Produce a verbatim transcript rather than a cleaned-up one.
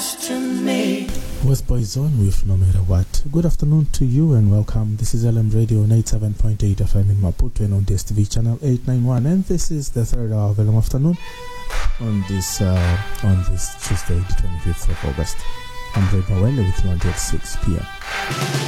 question me. West Boys on with No Matter What. Good afternoon to you and welcome. This is L M Radio ninety-seven point eight F M in Maputo and on D S T V channel eight ninety-one, and this is the third hour of L M afternoon on this uh, on this Tuesday, the twenty-fifth of August. I'm Ray Bawele with you until six p.m.